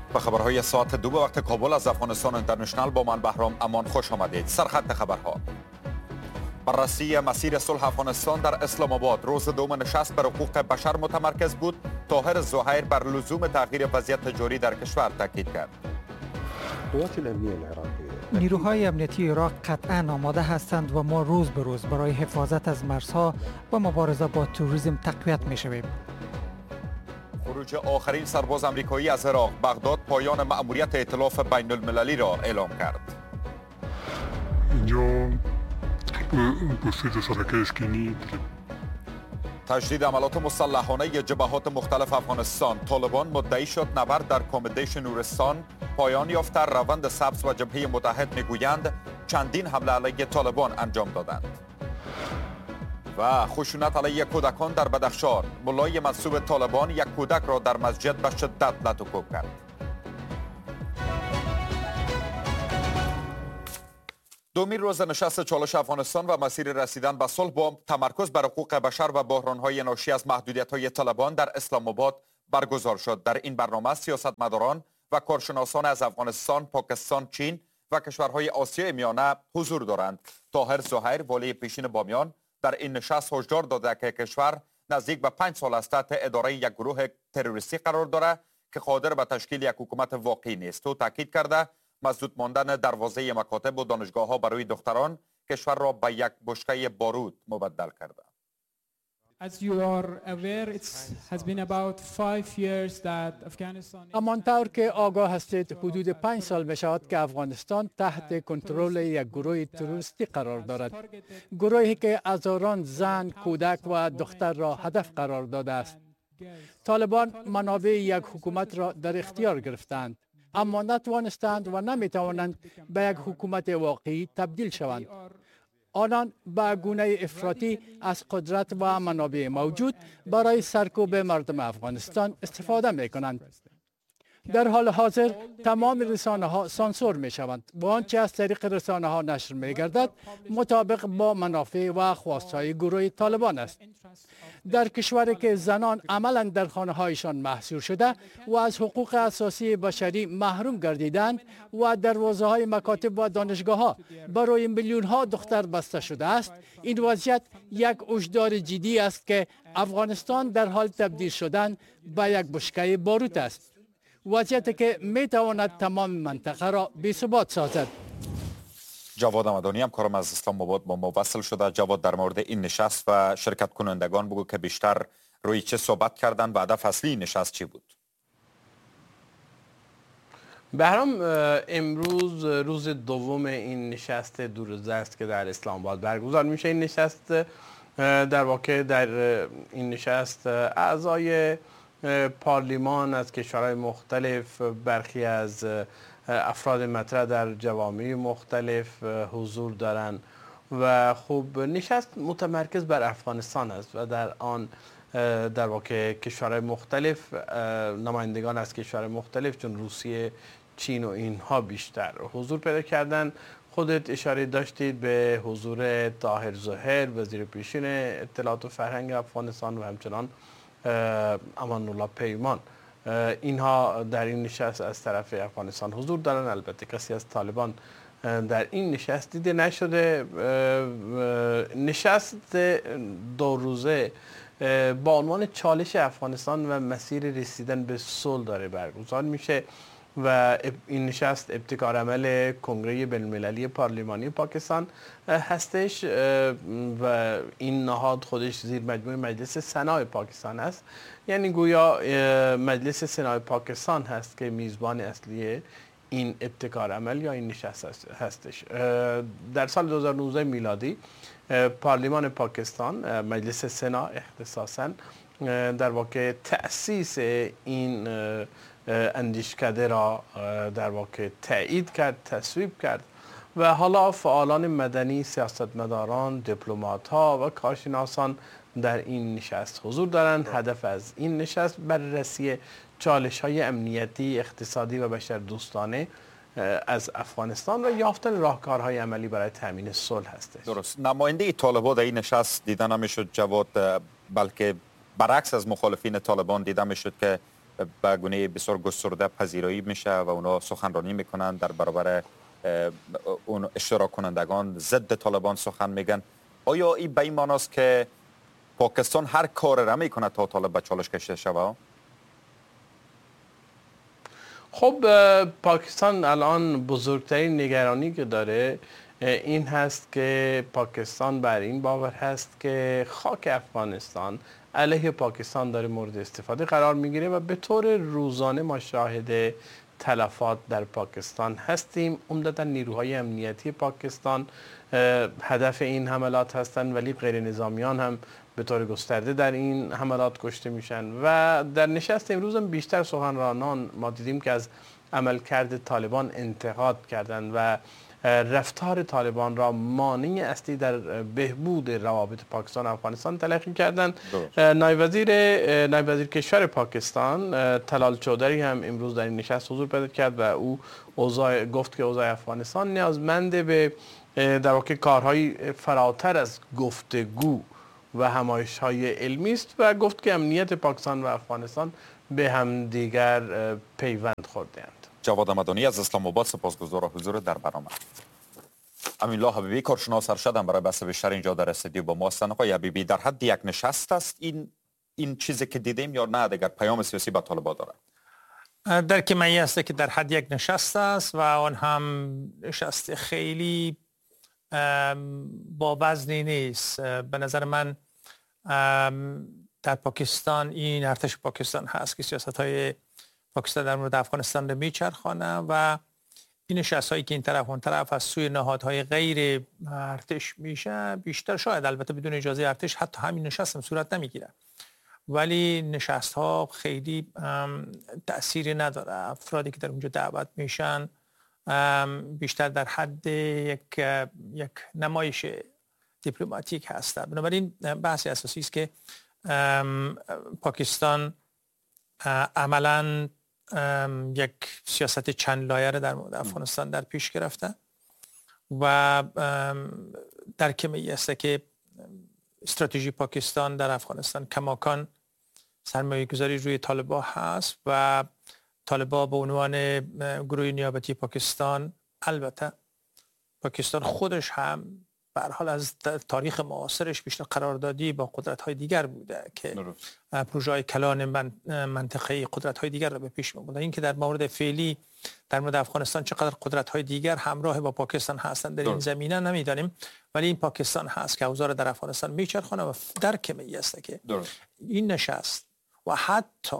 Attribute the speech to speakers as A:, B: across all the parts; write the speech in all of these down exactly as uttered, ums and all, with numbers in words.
A: به خبرهای ساعت دو به وقت کابل از افغانستان اینترنشنال با من بهرام امان خوش آمدید. سرخط خبرها: بررسی مسیر صلح افغانستان در اسلام آباد. روز دوم نشست بر حقوق بشر متمرکز بود. طاهر زهیر بر لزوم تغییر وضعیت جاری در کشور تاکید کرد.
B: قوات الامنیه العراقیه
C: نیروهای امنیتی عراق قطعا آماده هستند و ما روز به روز برای حفاظت از مرزها و مبارزه با تروریسم تقویت می شویم.
A: خروج آخرین سرباز امریکایی از عراق. بغداد پایان مأموریت ائتلاف بین المللی را اعلام کرد.
D: اینجا گسترده سرکه اسکینی
A: تجدید عملات مسلحانه جبهات مختلف افغانستان. طالبان مدعی شد نبرد در کامدیش نورستان پایان یافته. روند سبز و جبهه متحد میگویند چندین حمله علیه طالبان انجام دادند. و خشونت علیه کودکان در بدخشان. ملای منسوب طالبان یک کودک را در مسجد به شدت لط و کوب کرد. دومین روز نشست چالش افغانستان و مسیر رسیدن به صلح با تمرکز بر حقوق بشر و بحران‌های ناشی از محدودیت‌های طالبان در اسلام آباد برگزار شد. در این برنامه سیاستمداران و کارشناسان از افغانستان، پاکستان، چین و کشورهای آسیای میانه حضور دارند. طاهر زهیر والی پیشین بامیان در این نشست هشدار داده که کشور نزدیک به پنج سال است تحت اداره یک گروه تروریستی قرار دارد که قادر به تشکیل یک حکومت واقعی نیست. او تاکید کرده مسدود ماندن دروازه مکاتب و دانشگاه‌ها برای دختران کشور را به یک بشکه بارود مبدل کرده.
E: همانطور که آگاه هستید حدود پنج سال می شود که افغانستان تحت کنترل یک گروه تروریستی قرار دارد. گروهی که هزاران زن، کودک و دختر را هدف قرار داده است. طالبان منابع یک حکومت را در اختیار گرفتند، اما نتوانستند و نمیتوانند به یک حکومت واقعی تبدیل شوند. آنان به گونه افراطی از قدرت و منابع موجود برای سرکوب مردم افغانستان استفاده می کنند. در حال حاضر تمام رسانه ها سانسور می شوند و آنچه از طریق رسانه ها نشر می گردد مطابق با منافع و خواستهای گروه طالبان است. در کشوری که زنان عملا در خانه هایشان محصور شده و از حقوق اساسی بشری محروم گردیدند و دروازه های مکاتب و دانشگاه ها برای میلیون ها دختر بسته شده است، این وضعیت یک هشدار جدی است که افغانستان در حال تبدیل شدن به یک بشکه بارود است. وضعیتی که می تواند تمام منطقه را بی ثبات سازد.
A: جواد مدانی هم کارم از اسلام آباد با ما وصل شده. جواد، در مورد این نشست و شرکت کنندگان بگو که بیشتر روی چه صحبت کردن و هدف اصلی نشست چی بود؟
F: بهرام، امروز روز دوم این نشست دو روزه است که در اسلام آباد برگزار میشه. این نشست در واقع در این نشست اعضای پارلیمان از کشورهای مختلف، برخی از افراد مطرح در جوامع مختلف حضور دارند و خب نشست متمرکز بر افغانستان است و در آن در واقع کشورهای مختلف، نمایندگان از کشورهای مختلف چون روسیه، چین و اینها بیشتر حضور پیدا کردن. خودت اشاره داشتید به حضور طاهر زهیر وزیر پیشین اطلاعات و فرهنگ افغانستان و همچنان امان الله پیمان. اینها در این نشست از طرف افغانستان حضور دارن. البته کسی از طالبان در این نشست دیده نشده. نشست دو روزه با عنوان چالش افغانستان و مسیر رسیدن به صلح داره برگزار میشه و این نشست ابتکار عمل کنگره بین‌المللی پارلمانی پاکستان هستش و این نهاد خودش زیر مجموعه مجلس سنا پاکستان است. یعنی گویا مجلس سنا پاکستان هست که میزبان اصلی این ابتکار عمل یا این نشست هستش. در سال دو هزار و نوزده میلادی پارلمان پاکستان، مجلس سنا اختصاصاً، در واقع تأسیس این اندیشکده را در واقع تایید کرد، تصویب کرد و حالا فعالان مدنی، سیاستمداران، دیپلمات‌ها و کارشناسان در این نشست حضور دارند. هدف از این نشست بررسی چالش‌های امنیتی، اقتصادی و بشردوستانه از افغانستان و یافتن راهکارهای عملی برای تامین صلح هستش.
A: درست. نماینده طالبان در این نشست دیده نمیشد جواد، بلکه برعکس از مخالفین طالبان دیده میشد که به گونه بسیار گسترده پذیرایی میشه و اونا سخنرانی میکنن در برابر اون اشتراک کنندگان ضد طالبان سخن میگن. آیا این به این معناست که پاکستان هر کار را میکنه تا طالب به چالش کشیده شود؟
F: خب پاکستان الان بزرگترین نگرانی که داره این هست که پاکستان بر این باور هست که خاک افغانستان علیه پاکستان داره مورد استفاده قرار میگیره و به طور روزانه ما شاهد تلفات در پاکستان هستیم. عمدتا نیروهای امنیتی پاکستان هدف این حملات هستند، ولی غیر نظامیان هم به طور گسترده در این حملات کشته میشن. و در نشست امروز هم بیشتر سخنرانان ما دیدیم که از عملکرد طالبان انتقاد کردند و رفتار طالبان را مانع اصلی در بهبود روابط پاکستان و افغانستان تلقی کردند. نایب وزیر نایب وزیر کشور پاکستان طلال چودری هم امروز در این نشست حضور پیدا کرد و او اوضاع گفت که اوضاع افغانستان نیازمند به در واقع کارهای فراتر از گفتگو و همایش‌های علمی است و گفت که امنیت پاکستان و افغانستان به هم دیگر پیوند خورده‌اند.
A: جواد مدانی از اسلام آباد سپاسگزار حضور در برنامه. امین الله حبیبی کارشناس ارشدم برای بحث بیشتر اینجا در استودیو با ما هستند. آقای حبیبی، در حد یک نشست است این این چیزی که دیدیم یا نه دیگر پیام سیاسی به طالبان داره؟
G: در که معنی است که در حد یک نشست است و آن هم نشست خیلی با وزنی نیست. به نظر من در پاکستان این ارتش پاکستان هست که سیاست‌های پاکستان در مورد افغانستان رو میچرخانه و این نشست هایی که این طرف اون طرف از سوی نهادهای غیر ارتش میشه بیشتر شاید البته بدون اجازه ارتش حتی همین نشست هم صورت نمیگیره، ولی نشست ها خیلی تأثیری نداره. افرادی که در اونجا دعوت میشن بیشتر در حد یک یک نمایش دیپلماتیک هستند. بنابراین بحث اساسی است که پاکستان عملاً یک سیاست چند لایه در مورد افغانستان در پیش گرفته و در کمی است که استراتژی پاکستان در افغانستان کماکان سرمایه گذاری روی طالبان هست و طالبان به عنوان گروه نیابتی پاکستان، البته پاکستان خودش هم به هر حال از تاریخ معاصرش بیشتر قراردادی با قدرت‌های دیگر بوده که پروژه‌های کلان من منطقه‌ای قدرت‌های دیگر را به پیش می‌برد. این که در مورد فعلی در مورد افغانستان چقدر قدرت‌های دیگر همراه با پاکستان هستند در این زمینه نمی‌دانیم، ولی این پاکستان هست که اوضاع در افغانستان میچرخونه و درک می‌ایسته که این نشست و حتی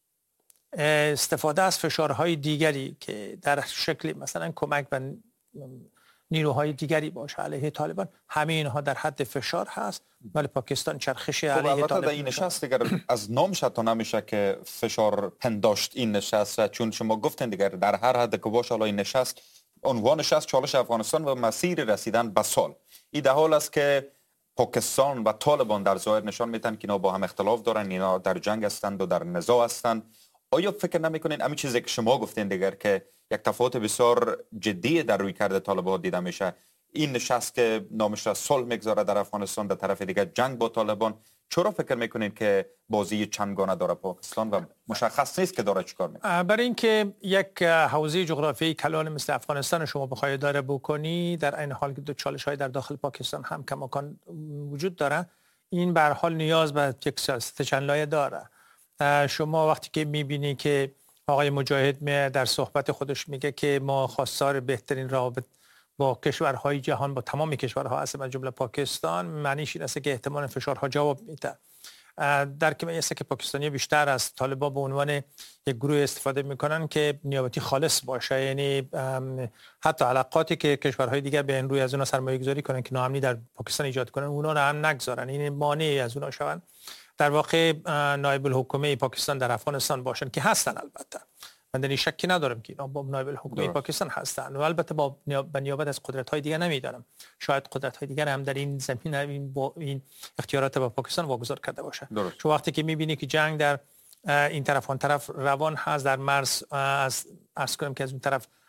G: استفاده از فشارهای دیگری که در شکل مثلا کمک به نیروهای دیگری باشه علیه طالبان، همه اینها در حد فشار هست، ولی پاکستان چرخش علیه
A: البته
G: طالبان
A: در این نشست دیگر از نامش تا نمیشه که فشار پنداشت این نشست، چون شما گفتین دیگر در هر حد که باشه این نشست عنوان نشست چالش افغانستان و مسیر رسیدن به صلح. این در حال است که پاکستان و طالبان در ظاهر نشان میدن که اینا با هم اختلاف دارن، اینا در جنگ هستند و در نزاع هستند. آیا فکر نمیکنین همین چیزی که شما گفتین دیگر که یک تفاوت بسیار جدی در روی کرده طالبان دیده میشه، این نشست که نامش را صلح میگذاره در افغانستان، در طرف دیگر جنگ با طالبان، چرا فکر میکنین که بازی چندگانه داره پاکستان و مشخص نیست که داره چیکار میکنه؟
G: برای اینکه یک حوزه جغرافیایی کلان مثل افغانستان شما بخواید داره بکنی، در این حال که دو چالش های در داخل پاکستان هم کماکان وجود داره، این به هر حال نیاز به یک سیاست چند لایه داره. شما وقتی که میبینی که آقای مجاهد می در صحبت خودش میگه که ما خواستار بهترین روابط با کشورهای جهان با تمام کشورها هستیم از جمله پاکستان، معنیش این است که احتمال فشارها جواب میده. در که میگه که پاکستانی بیشتر از طالبان به عنوان یک گروه استفاده میکنن که نیابتی خالص باشه، یعنی حتی علاقاتی که کشورهای دیگر به این روی از اونها سرمایه گذاری کنن که ناامنی در پاکستان ایجاد کنن اونها رو هم نگذارن، این مانعی از اونها شون. در واقع نایب الحکومه پاکستان در افغانستان باشن که هستن، البته من در این شکی ندارم که اینا با نایب الحکومه پاکستان هستن و البته با نیابت از قدرت‌های دیگر نمیدارم، شاید قدرت‌های دیگر هم در این زمینه این با این اختیارات با پاکستان واگذار کرده باشه. چون وقتی که می‌بینی که جنگ در این طرف اون طرف روان هست، در مرز از عرض کنم که از اون طرف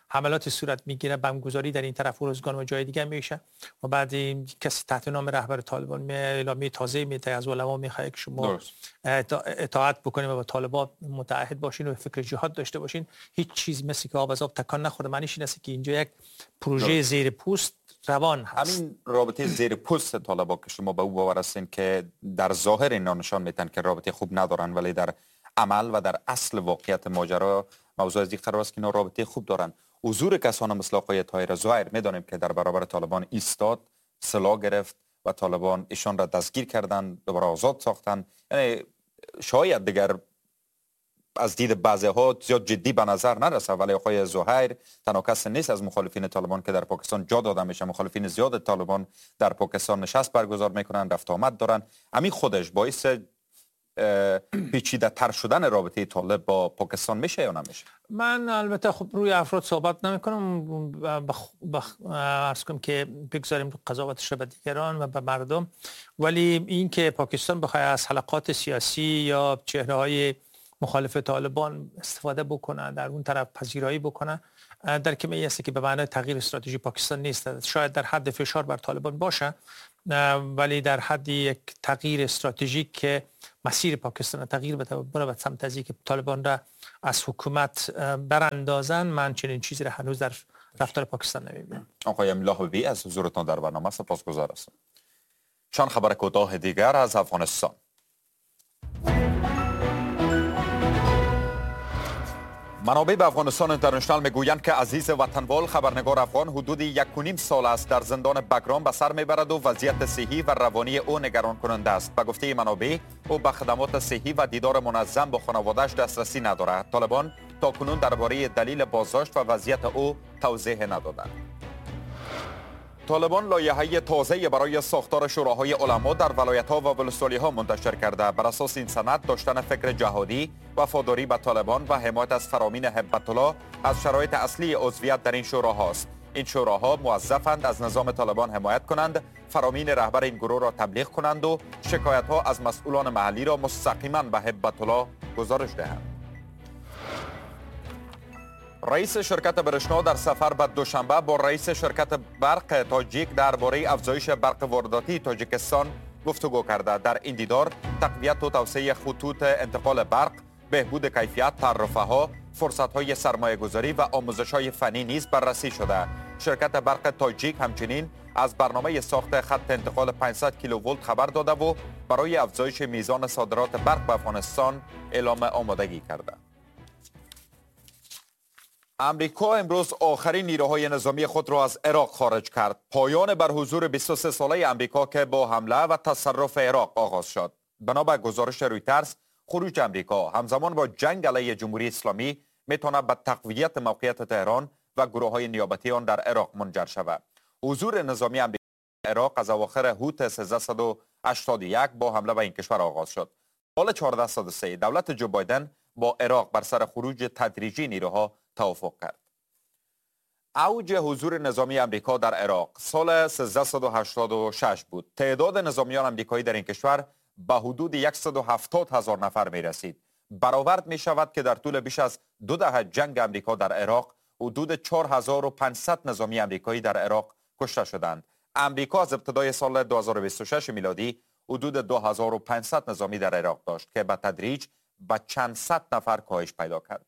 G: حملات صورت میگیره، بمبگذاری در این طرف ارزگان و جای دیگه میشه و بعد کسی تحت نام رهبر طالبان می اعلامیه تازه میده از علما میخواد که شما اطاعت بکنید و با طالبان متحد باشین و فکر جهاد داشته باشین. هیچ چیز مثل که آب از آب تکان نخورده. معنیش اینه که اینجا یک پروژه زیر پوست روان هست.
A: همین رابطه زیر پوست طالبان که شما به او باور هستین که در ظاهر اینا نشان میدن که رابطه خوب ندارن، ولی در عمل و در اصل واقعیت ماجرا موضوع از این قرار است که اینا رابطه خوب دارن. حضور کسان مثل آقای طاهر زهیر میدانیم که در برابر طالبان ایستاد، سلاح گرفت و طالبان ایشان را دستگیر کردند، دوباره آزاد ساختن. یعنی شاید دیگر از دید بعضی ها زیاد جدی به نظر نرسه، ولی آقای زهیر تنها کس نیست از مخالفین طالبان که در پاکستان جا داده میشه. مخالفین زیاد طالبان در پاکستان نشست برگزار میکنن، رفت آمد دارن. همین خودش باعث پیچیده تر شدن رابطه طالب با پاکستان میشه یا نمیشه؟
G: من البته خب روی افراد صحبت نمی کنم، بخ... بخ... عرض کنم که بگذاریم قضاوتش به دیگران و به مردم. ولی این که پاکستان بخواد از حلقات سیاسی یا چهره های مخالف طالبان استفاده بکنه، در اون طرف پذیرایی بکنه، در کمی است که به معنای تغییر استراتژی پاکستان نیست. شاید در حد فشار بر طالبان باشه، ولی در حد یک تغییر استراتژیک که مسیر پاکستان تغییر بده بره به سمت از که طالبان را از حکومت براندازن، من چنین چیزی را هنوز در رفتار پاکستان نمیبینم.
A: آقای ملاحبی از حضورتان در برنامه سپاسگزار هستم. چند خبر کوتاه دیگر از افغانستان. منابع به افغانستان اینترنشنال میگویند که عزیز وطنوال خبرنگار افغان حدود یک و نیم سال است در زندان بگرام به سر میبرد و وضعیت صحی و روانی او نگران کننده است. به گفته منابع او به خدمات صحی و دیدار منظم با خانواده‌اش دسترسی ندارد. طالبان تاکنون درباره دلیل بازداشت و وضعیت او توضیح ندادند. طالبان لایحه تازه برای ساختار شوراهای علما در ولایت‌ها و ولسوالی‌ها منتشر کرده. بر اساس این سند داشتن فکر جهادی، وفاداری به طالبان و حمایت از فرامین هیبت الله از شرایط اصلی عضویت در این شوراهاست. این شوراها موظفند از نظام طالبان حمایت کنند، فرامین رهبر این گروه را تبلیغ کنند و شکایت‌ها از مسئولان محلی را مستقیما به هیبت الله گزارش دهند. رئیس شرکت برشنا در سفر به دوشنبه با رئیس شرکت برق تاجیک درباره افزایش برق وارداتی تاجیکستان گفتگو کرده. در این دیدار تقویت و توسعه خطوط انتقال برق، بهبود کیفیت تعرفه‌ها، فرصت‌های سرمایه‌گذاری و آموزش‌های فنی نیز بررسی شده. شرکت برق تاجیک همچنین از برنامه ساخت خط انتقال پانصد کیلوولت خبر داده و برای افزایش میزان صادرات برق به افغانستان اعلام آمادگی کرده. امریکا امروز آخرین نیروهای نظامی خود را از عراق خارج کرد. پایان بر حضور بیست و سه ساله امریکا که با حمله و تصرف عراق آغاز شد. بنا به گزارش رویترز، خروج امریکا همزمان با جنگ علیه جمهوری اسلامی میتواند به تقویت موقعیت تهران و گروه‌های نیابتی آن در عراق منجر شود. حضور نظامی امریکا در عراق از اواخر هوت سیزده و هشتاد و یک با حمله به این کشور آغاز شد. سال چهارده صد و سه دولت جو بایدن با عراق بر سر خروج تدریجی نیروها توافق کرد. اوج حضور نظامی امریکا در عراق سال سیزده و هشتاد و شش بود. تعداد نظامیان امریکایی در این کشور به حدود صد و هفتاد هزار نفر می رسید. برآورد می شود که در طول بیش از دو دهه جنگ امریکا در عراق حدود چهار هزار و پانصد نظامی امریکایی در عراق کشته شدند. امریکا از ابتدای سال دو هزار و بیست و شش میلادی حدود دو هزار و پانصد نظامی در عراق داشت که به تدریج به چند صد نفر کاهش پیدا کرد.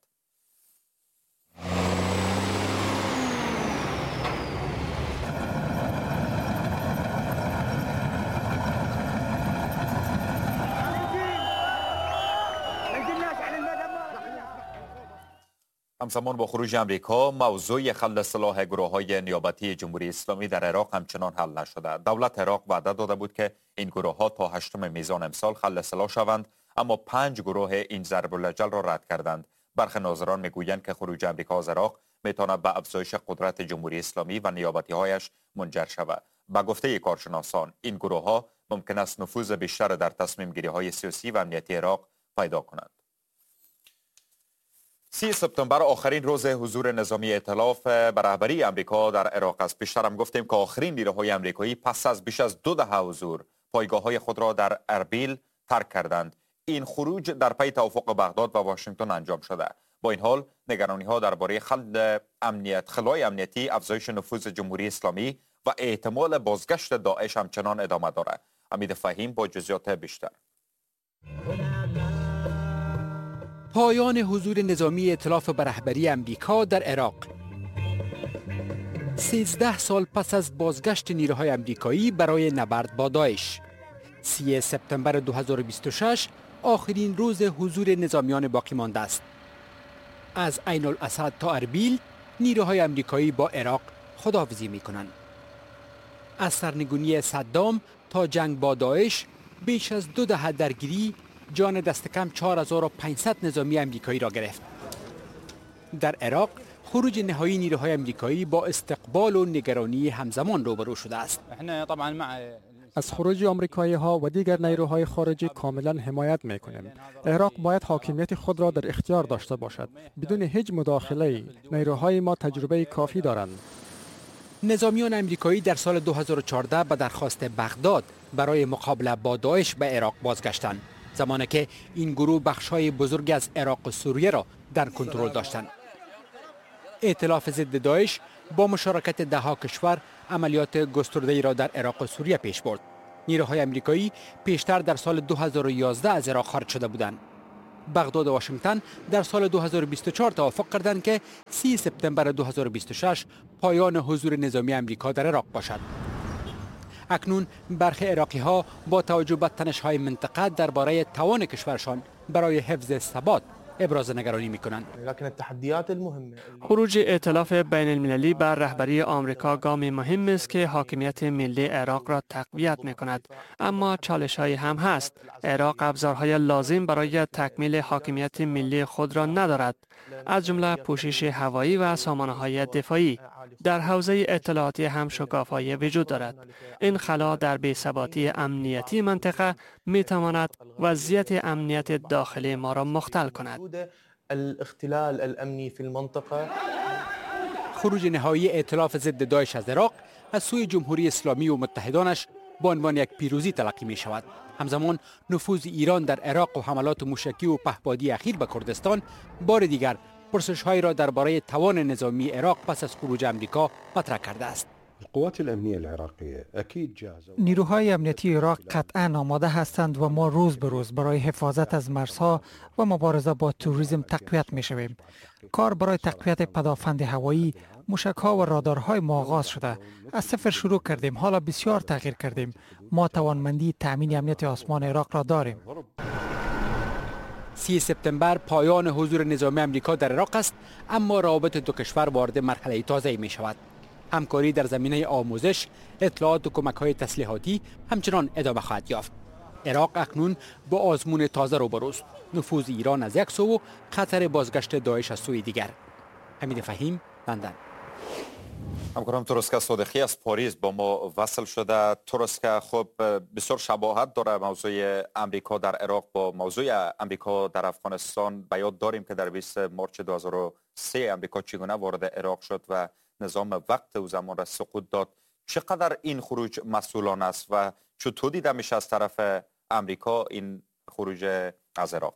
A: همزمان با خروج امریکا موضوع خلع سلاح گروه‌های نیابتی جمهوری اسلامی در عراق همچنان حل نشده. دولت عراق وعده داده بود که این گروه‌ها تا هشتم میزان امسال خلع سلاح شوند، اما پنج گروه این ضرب الجل را رد کردند. برخی ناظران میگویند که خروج امریکا از عراق میتواند به افزایش قدرت جمهوری اسلامی و نیابتی‌هایش منجر شود. به گفته کارشناسان این گروه‌ها ممکن است نفوذ بیشتر در تصمیم گیری‌های سیاسی و امنیتی عراق پیدا کنند. سی سپتامبر آخرین روز حضور نظامی ائتلاف به رهبری امریکا در عراق است. پیشتر هم گفتیم که آخرین نیروهای امریکایی پس از بیش از دو دهه حضور پایگاه‌های خود را در اربیل ترک کردند. این خروج در پی توافق بغداد و واشنگتن انجام شده. با این حال نگرانی ها درباره خلل امنیت خلای امنیتی، افزایش نفوذ جمهوری اسلامی و احتمال بازگشت داعش همچنان ادامه دارد. حمید فهیم با جزئیات بیشتر.
H: پایان حضور نظامی ائتلاف به رهبری امریکا در عراق. سیزده سال پس از بازگشت نیروهای امریکایی برای نبرد با داعش. سوم سپتامبر دو هزار و بیست و شش آخرین روز حضور نظامیان باقی مانده است. از عین الاسد تا اربیل نیروهای امریکایی با عراق خداحافظی می کنند. از سرنگونی صدام تا جنگ با داعش بیش از دو دهه درگیری جان دست کم چهار هزار و پانصد نظامی امریکایی را گرفت. در عراق خروج نهایی نیروهای امریکایی با استقبال و نگرانی همزمان روبرو شده است.
I: از خروج آمریکایی ها و دیگر نیروهای خارجی کاملا حمایت میکنیم. عراق باید حاکمیت خود را در اختیار داشته باشد. بدون هیچ مداخله نیروهای ما تجربه کافی دارند.
H: نظامیان امریکایی در سال دو هزار و چهارده به درخواست بغداد برای مقابله با داعش به عراق بازگشتند، زمانی که این گروه بخش‌های بزرگی از عراق و سوریه را در کنترل داشتند. ائتلاف ضد داعش با مشارکت ده‌ها کشور عملیات گسترده‌ای را در عراق و سوریه پیش برد. نیروهای امریکایی پیشتر در سال دو هزار و یازده از عراق خارج شده بودند. بغداد و واشنگتن در سال دو هزار و بیست و چهار توافق کردند که سوم سپتامبر دو هزار و بیست و شش پایان حضور نظامی امریکا در عراق باشد. اکنون برخی عراقی ها با توجه به تنش‌های منطقه درباره توان کشورشان برای حفظ ثبات ابراز نگرانی می‌کنند.
J: خروج ائتلاف بین المللی بر رهبری آمریکا گام مهم است که حاکمیت ملی عراق را تقویت می‌کند، اما چالش‌هایی هم هست. عراق ابزارهای لازم برای تکمیل حاکمیت ملی خود را ندارد، از جمله پوشش هوایی و سامانه‌های دفاعی. در حوزه اطلاعاتی هم شکاف‌های وجود دارد. این خلا در بی‌ثباتی امنیتی منطقه می‌تواند وضعیت امنیت داخلی ما را مختل کند.
F: الاختلال الامنی فی المنطقه.
H: خروج نهایی ائتلاف ضد داعش از عراق از سوی جمهوری اسلامی و متحدانش به عنوان یک پیروزی تلقی می شود. همزمان نفوذ ایران در عراق و حملات موشکی و پهپادی اخیر به کردستان بار دیگر پرسش‌هایی را درباره توان نظامی عراق پس از خروج امریکا مطرح کرده است.
B: القوات الامنيه العراقيه اكيد جاهزه.
C: نیروهای امنیتی عراق قطعا آماده هستند و ما روز به روز برای حفاظت از مرزها و مبارزه با تروریسم تقویت می شویم. کار برای تقویت پدافند هوایی، موشک‌ها و رادارهای ما آغاز شده. از صفر شروع کردیم، حالا بسیار تغییر کردیم. ما توانمندی تامین امنیت آسمان عراق را داریم.
H: سوم سپتامبر پایان حضور نظامی امریکا در عراق است، اما روابط دو کشور وارد مرحله تازه‌ای می شود. همکاری در زمینه آموزش، اطلاعات و کمک‌های تسلیحاتی همچنان ادامه خواهد یافت. عراق اکنون با آزمون تازه روبروست، نفوذ ایران از یک سو و خطر بازگشت داعش از سوی دیگر. حمید فهیم، لندن.
A: همکارم تروسکا صادقی از پاریس با ما وصل شده. تروسکا، خب بسیار شباهت داره موضوع امریکا در عراق با موضوع امریکا در افغانستان. به یاد داریم که در بیست مارس دو هزار و سه امریکا چگونه وارد عراق شد و نظام وقت او زمان را سقوط داد. چقدر این خروج مسئولان است و چطور دیده میشه از طرف امریکا این خروج از عراق؟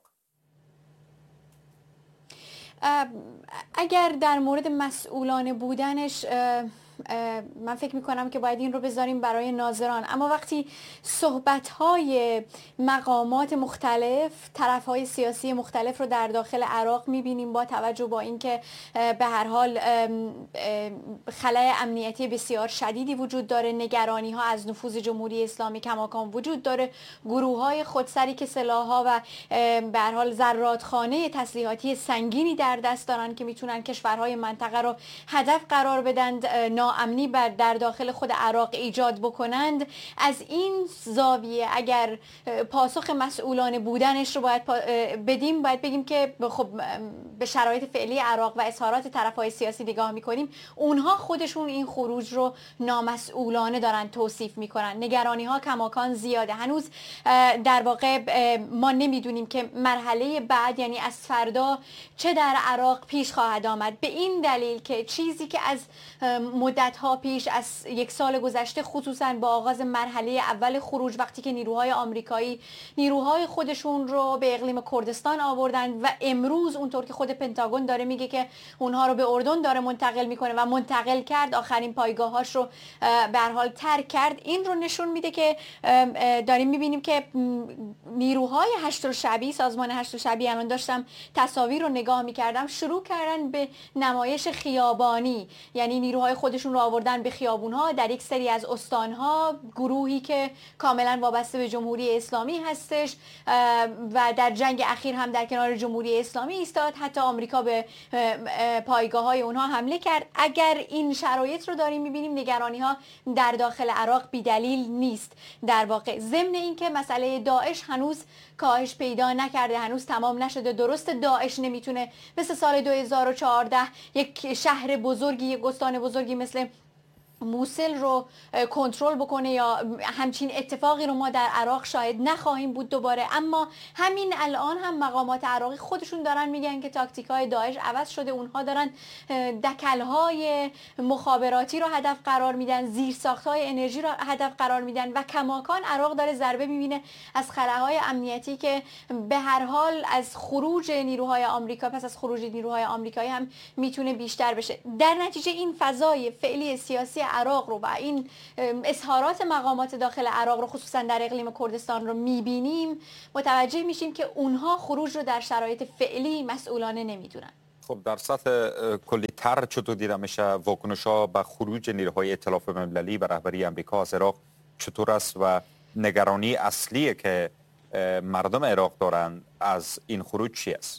K: اگر در مورد مسئولان بودنش من فکر میکنم که باید این رو بذاریم برای ناظران، اما وقتی صحبت‌های مقامات مختلف، طرف‌های سیاسی مختلف رو در داخل عراق میبینیم، با توجه با اینکه به هر حال خلای امنیتی بسیار شدیدی وجود داره، نگرانی‌ها از نفوذ جمهوری اسلامی کماکان وجود داره، گروه‌های خودسری که سلاح‌ها و به هر حال زرادخانه تسلیحاتی سنگینی در دست دارن که میتونن کشورهای منطقه رو هدف قرار بدن، ناامنی بر در داخل خود عراق ایجاد بکنند. از این زاویه اگر پاسخ مسئولان بودنش رو باید بدیم، باید بگیم که خب به شرایط فعلی عراق و اظهارات طرف‌های سیاسی نگاه می‌کنیم، اونها خودشون این خروج رو نامسئولانه دارن توصیف می‌کنن. نگرانی‌ها کماکان زیاده. هنوز در واقع ما نمی‌دونیم که مرحله بعد، یعنی از فردا، چه در عراق پیش خواهد آمد، به این دلیل که چیزی که از مدت‌ها پیش از یک سال گذشته، خصوصا با آغاز مرحله اول خروج، وقتی که نیروهای آمریکایی نیروهای خودشون رو به اقلیم کردستان آوردن و امروز اونطور که خود پنتاگون داره میگه که اونها رو به اردن داره منتقل میکنه و منتقل کرد، آخرین پایگاهاش رو به هر حال ترک کرد. این رو نشون میده که داریم میبینیم که نیروهای هشت‌الشعبی، سازمان هشت‌الشعبی، الان داشتم تصاویر رو نگاه میکردم، شروع کردن به نمایش خیابانی، یعنی نیروهای خودشون رو آوردن به خیابونها در یک سری از استانها، گروهی که کاملا وابسته به جمهوری اسلامی هستش و در جنگ اخیر هم در کنار جمهوری اسلامی ایستاد. حتی آمریکا به پایگاه های اونها حمله کرد. اگر این شرایط رو داریم میبینیم، نگرانی ها در داخل عراق بی‌دلیل نیست. در واقع ضمن این که مسئله داعش هنوز کاهش پیدا نکرده، هنوز تمام نشده. درست داعش نمیتونه مثل سال دو هزار و چهارده یک شهر بزرگی، یک استان بزرگی مثل موصل رو کنترل بکنه، یا همچین اتفاقی رو ما در عراق شاید نخواهیم بود دوباره. اما همین الان هم مقامات عراقی خودشون دارن میگن که تاکتیک‌های داعش عوض شده. اونها دارن دکل‌های مخابراتی رو هدف قرار میدن، زیرساخت‌های انرژی رو هدف قرار میدن و کماکان عراق داره ضربه میبینه از خلاهای امنیتی که به هر حال از خروج نیروهای آمریکا، پس از خروج نیروهای آمریکایی هم میتونه بیشتر بشه. در نتیجه این فضای فعلی سیاسی عراق رو و این اظهارات مقامات داخل عراق رو، خصوصا در اقلیم کردستان، رو میبینیم، متوجه میشیم که اونها خروج رو در شرایط فعلی مسئولانه نمیدونن.
A: خب در سطح کلی تر چطور دیده میشه واکنش‌ها به خروج نیروهای ائتلاف مللی و رهبری آمریکا از عراق چطور است و نگرانی اصلی که مردم عراق دارن از این خروج چی است؟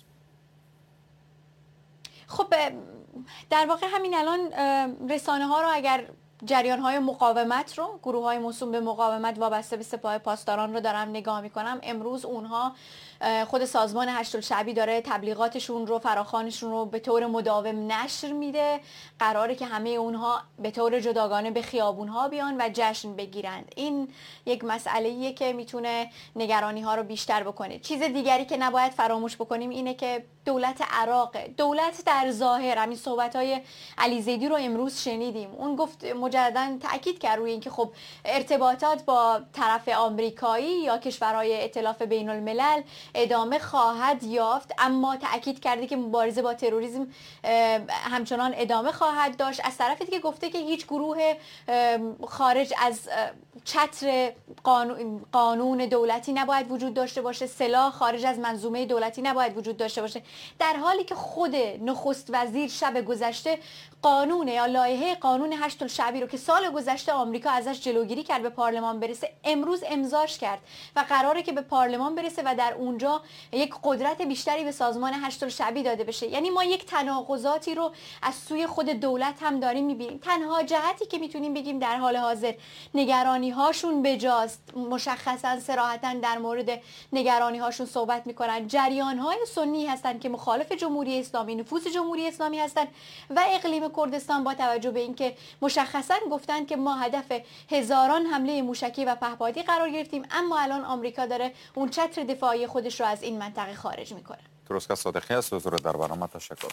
K: خب در واقع همین الان رسانه ها رو، اگر جریان های مقاومت رو، گروه های موسوم به مقاومت وابسته به سپاه پاسداران رو دارم نگاه میکنم، امروز اونها خود سازمان هشت‌الشعبی داره تبلیغاتشون رو، فراخوانشون رو به طور مداوم نشر میده. قراره که همه اونها به طور جداگانه به خیابونها بیان و جشن بگیرند. این یک مسئله‌ایه که میتونه نگرانی ها رو بیشتر بکنه. چیز دیگری که نباید فراموش بکنیم اینه که دولت عراق، دولت در ظاهر، همین صحبت‌های علی زیدی رو امروز شنیدیم، اون گفت مجدداً تاکید کرد روی اینکه خب ارتباطات با طرف آمریکایی یا کشورهای ائتلاف بین الملل ادامه خواهد یافت، اما تاکید کرده که مبارزه با تروریسم همچنان ادامه خواهد داشت. از طرف دیگه گفته که هیچ گروه خارج از چتر قانون دولتی نباید وجود داشته باشه، سلاح خارج از منظومه دولتی نباید وجود داشته باشه، در حالی که خود نخست وزیر شب گذشته قانون یا لایحه قانون هشت‌الشعبی رو که سال گذشته آمریکا ازش جلوگیری کرد به پارلمان برسه، امروز امضاش کرد و قراره که به پارلمان برسه و در اونجا یک قدرت بیشتری به سازمان هشت‌الشعبی داده بشه. یعنی ما یک تناقضاتی رو از سوی خود دولت هم داریم میبینیم. تنها جهتی که میتونیم بگیم در حال حاضر نگرانی هاشون بجاست، مشخصا صراحتا در مورد نگرانی هاشون صحبت میکنن، جریان های سنی هستن که مخالف جمهوری اسلامی، نفوذ جمهوری اسلامی هستن و اقلیم کردستان با توجه به اینکه مشخصا گفتن که ما هدف هزاران حمله موشکی و پهپادی قرار گرفتیم، اما الان آمریکا داره اون چتر دفاعی خودش رو از این منطقه خارج میکنه.
A: تروسکا صادقی از حضور در برنامه تشکر.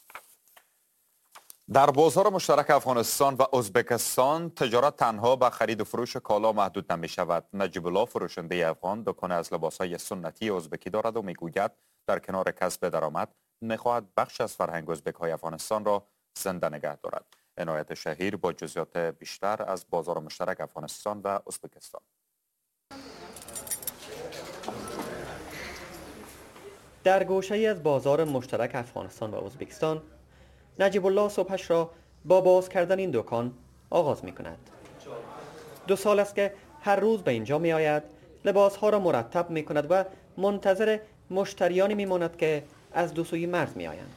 A: در بازار مشترک افغانستان و ازبکستان تجارت تنها به خرید و فروش کالا محدود نمی شود. نجیب الله، فروشنده افغان، دکان از لباسهای سنتی ازبکی دارد و میگوید در کنار کسب درآمد میخواهد بخش از فرهنگ ازبک های افغانستان را زنده نگه دارد. عنایت شهیر با جزئیات بیشتر از بازار مشترک افغانستان و ازبکستان.
L: در گوشه‌ای از بازار مشترک افغانستان و ازبکستان، نجیب الله صبحش را با باز کردن این دکان آغاز می کند. دو سال است که هر روز به اینجا می آید، لباسها را مرتب می کند و منتظر مشتریانی می ماند که از دو سوی مرز می آیند.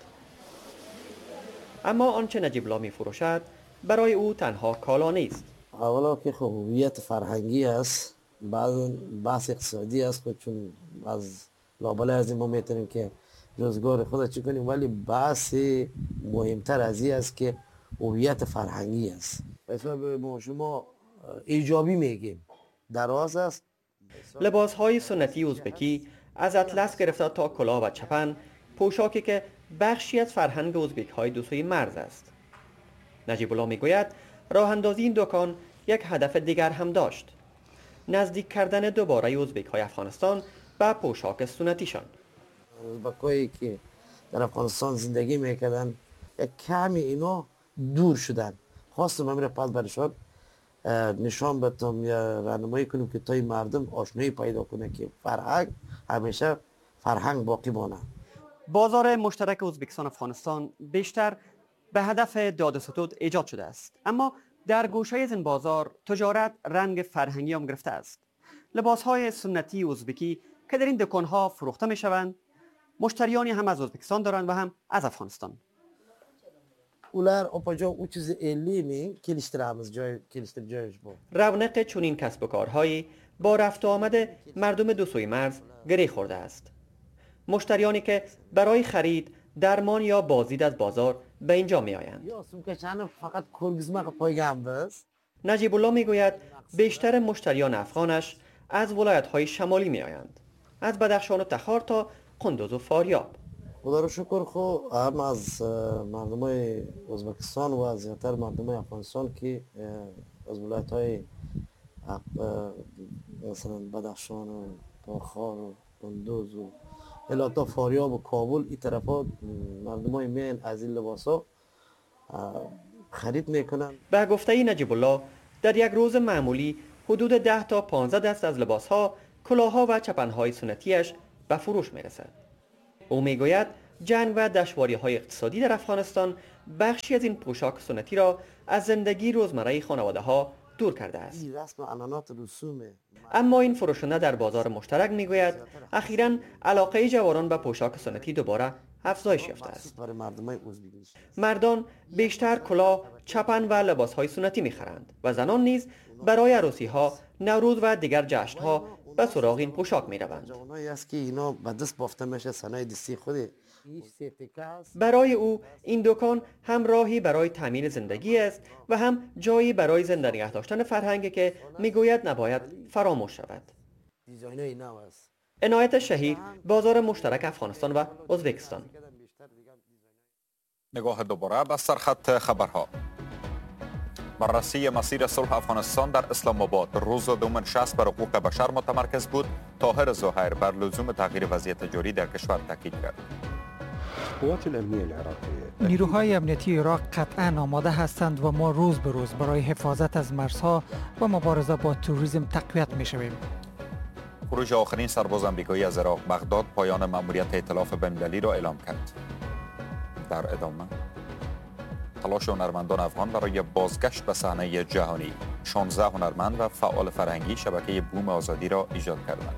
L: اما آنچه نجیب الله می فروشد برای او تنها کالا نیست.
M: اولا که خب هویت فرهنگی است، بعد بحث اقتصادی است، خب چون از لابلای از این ما میتونیم که روزگار خود چی کنیم، ولی بحث مهمتر از این است که هویت فرهنگی است. حساب ما شما ایجابی میگیم، دراز است.
L: لباس های سنتی ازبکی از اطلس گرفته تا کلاه و چپن، پوشاکی که بخشی از فرهنگ ازبک های دو سوی مرز است. نجیب الله میگوید راه اندازی این دکان یک هدف دیگر هم داشت: نزدیک کردن دوباره ازبک های افغانستان به پوشاک سنتیشان.
M: ازبکایی که در افغانستان زندگی میکردن یک کمی اینا دور شدن. خواستم امیر پس برشان نشان بدم یا راهنمایی کنیم که تای مردم آشنایی پیدا کنه که فرهنگ همیشه فرهنگ باقی مانه.
L: بازار مشترک ازبکستان افغانستان بیشتر به هدف داد و ستود ایجاد شده است، اما در گوشه از این بازار تجارت رنگ فرهنگی هم گرفته است. لباس‌های سنتی ازبکی که در این دکان‌ها فروخته می‌شوند، مشتریانی هم از ازبکستان دارند و هم از افغانستان.
M: اولر اپاجا او چیز ایلی کلیشترامز جای کلیشتر جایش بود.
L: رونق چنین کسب و کارهایی با رفت و آمد مردم دو سوی مرز گره خورده است. مشتریانی که برای خرید درمان یا بازدید از بازار به اینجا می آیند.
M: فقط کرگزمق پایگام بس.
L: نجیب الله می گوید بیشتر مشتریان افغانش از ولایت های شمالی می آیند، از بدخشان و تخار تا قندوز و فاریاب.
M: خدا رو شکر خو هم از مردم های ازبکستان و از زیادتر مردم های افغانستان که از ولایت های مثلا بدخشان و تخار و قندوز و الاتا فاریاب و کابل این طرف ها مردم های مین از این لباس ها خرید میکنن.
L: به گفته نجیب الله در یک روز معمولی حدود ده تا پانزده دست از لباس ها، کلاه ها و چپن های سنتیش به فروش میرسد. او میگوید جنگ و دشواری های اقتصادی در افغانستان بخشی از این پوشاک سنتی را از زندگی روزمره خانواده ها دور کرده است. اما این فروشنده در بازار مشترک میگوید اخیراً علاقه جوانان به پوشاک سنتی دوباره افزایش یافته است. مردان بیشتر کلاه، چپن و لباس های سنتی میخرند و زنان نیز برای عروسی ها، نوروز و دیگر جشن ها به سراغ این پوشاک میروند. برای او این دکان هم راهی برای تامین زندگی است و هم جایی برای زنده نگه داشتن فرهنگی که میگوید نباید فراموش شود. عنایت شهید، بازار مشترک افغانستان و ازبکستان.
A: نگاه دوباره به سرخط خبرها. بررسی مسیر صلح افغانستان در اسلام آباد. روز دوم نشست بر حقوق بشر متمرکز بود. طاهر زهیر بر لزوم تغییر وضعیت جاری در کشور تاکید کرد.
B: قوات الامنیه العراقیه
C: نیروهای امنیتی عراق قطعا آماده هستند و ما روز به روز برای حفاظت از مرزها و مبارزه با تروریسم تقویت می شویم.
A: خروج آخرین سرباز آمریکایی از عراق بغداد پایان مأموریت ائتلاف بین‌المللی را اعلام کرد. در ادامه تلاش هنرمندان افغان برای بازگشت به صحنه جهانی. شانزده هنرمند و فعال فرهنگی شبکه بوم آزادی را ایجاد کردند.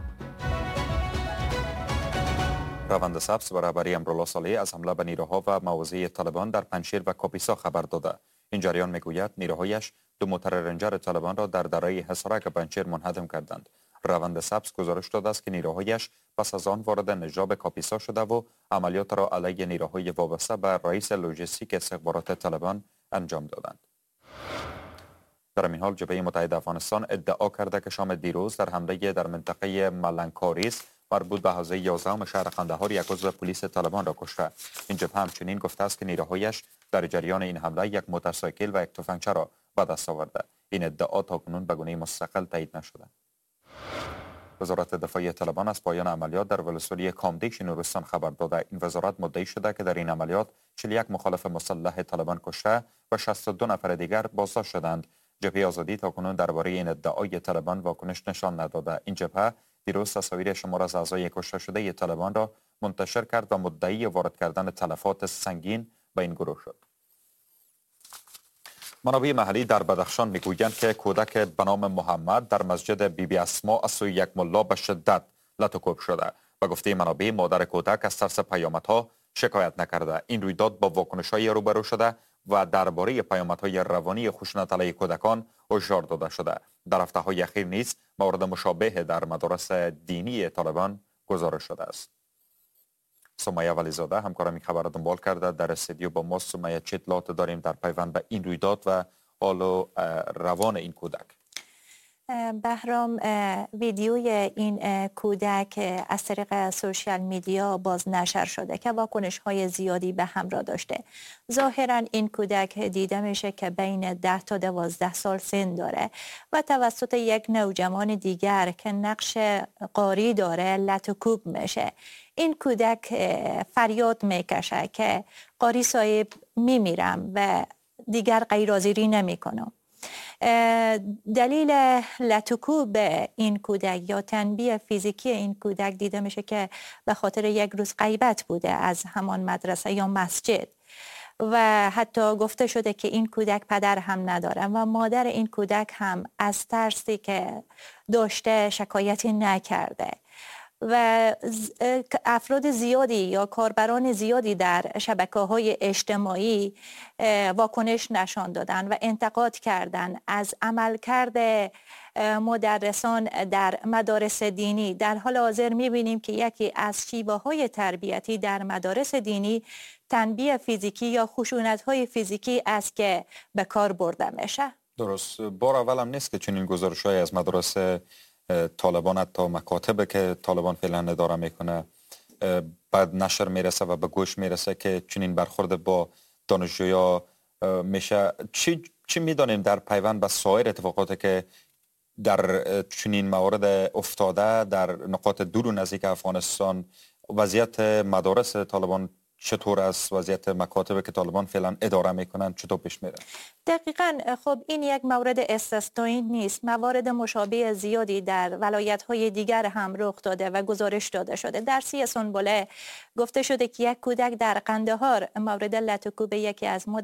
A: روند سبز و رهبری امرالله صالح از حمله به نیروها و مواضع طالبان در پنجشیر و کاپیسا خبر داده. این جریان میگوید نیروهایش دو موتر رنجر طالبان را در دره حصارک پنجشیر منهدم کردند. روند سبز گزارش داده است که نیروهایش پس از آن وارد نجاب کاپیسا شده و عملیات را علیه نیروهای وابسته به رئیس لوجستیک استخبارات طالبان انجام دادند. در این حال جبهه متحده افغانستان ادعا کرده که شام دیروز در حمله در منطقه ملنکاریز مربوط به حوزه یازدهم شهر قندهار یک عضو پلیس طالبان را کشته. این جبهه همچنین گفته است که نیروهایش در جریان این حمله یک موتورسایکل و یک تفنگچی را به دست آورده. این ادعا تاکنون به گونه مستقل تایید نشده. وزارت دفاعی طالبان از پایان عملیات در ولسوالی کامدیش نورستان خبر داده. این وزارت مدعی شده که در این عملیات چهل و یک مخالف مسلح طالبان کشته و شصت و دو نفر دیگر بازداشت شدند. جبهه آزادی تاکنون درباره این ادعای طالبان واکنش نشان نداده. این جبهه دیروز تصاویر شمار از اعضای کشته شده طالبان را منتشر کرد و مدعی وارد کردن تلفات سنگین به این گروه شد. منابع محلی در بدخشان میگویند که کودک به نام محمد در مسجد بی بی اسما از سوی یک ملا به شدت لطوکوب شده. به گفته منابع مادر کودک از ترس پیامدها شکایت نکرده. این رویداد با واکنش‌های روبرو شده و درباره پیامدهای روانی خشونت علیه کودکان هشدار داده شده. در هفته‌های اخیر نیز مورد مشابه در مدارس دینی طالبان گزارش شده است. سمیه ولیزاده همکارم این خبر را دنبال کرده. در استودیو با ما سمیه، چه اطلاعات داریم در پیوند به این رویداد و حال و روان این کودک؟
N: بهرام، ویدیوی این کودک از طریق سوشیال میدیا باز نشر شده که واکنش های زیادی به همراه داشته. ظاهرا این کودک دیده میشه که بین ده تا دوازده سال سن داره و توسط یک نوجوان دیگر که نقش قاری داره لطوکوب میشه. این کودک فریاد میکشه که قاری صاحب میمیرم و دیگر غیرحاضری نمیکنم. دلیل لطوکوب این کودک یا تنبیه فیزیکی این کودک دیده میشه که به خاطر یک روز غیبت بوده از همان مدرسه یا مسجد و حتی گفته شده که این کودک پدر هم نداره و مادر این کودک هم از ترسی که داشته شکایتی نکرده و افراد زیادی یا کاربران زیادی در شبکه‌های اجتماعی واکنش نشان دادن و انتقاد کردن از عملکرد مدرسان در مدارس دینی. در حال حاضر می‌بینیم که یکی از شیوه‌های تربیتی در مدارس دینی تنبیه فیزیکی یا خشونت‌های فیزیکی است که به کار برده میشه.
A: درست. بار اول هم نیست که چنین گزارش‌هایی از مدارس طالبان حتی مکاتب که طالبان فعلا اداره میکنه بعد نشر میرسه و به گوش میرسه که چنین برخورد با دانشجویا میشه. چی چی میدانیم در پیوند به سایر اتفاقاتی که در چنین موارد افتاده در نقاط دور و نزدیک افغانستان؟ وضعیت مدارس طالبان چطور است؟ وضعیت مکاتب که طالبان فعلا اداره میکنن چطور پیش میره؟
N: دقیقاً. خب این یک مورد استثنایی نیست. موارد مشابه زیادی در ولایت‌های دیگر هم رخ داده و گزارش داده شده. در سی سنبله گفته شده که یک کودک در قندهار مورد لطوکوب یکی از